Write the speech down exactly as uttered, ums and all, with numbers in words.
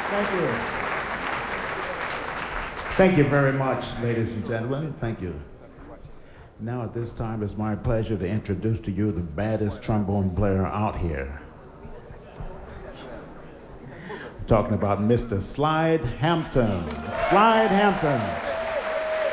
Thank you. Thank you very much, ladies and gentlemen. Thank you. Now at this time, it's my pleasure to introduce to you the baddest trombone player out here. I'm talking about Mister Slide Hampton. Slide Hampton.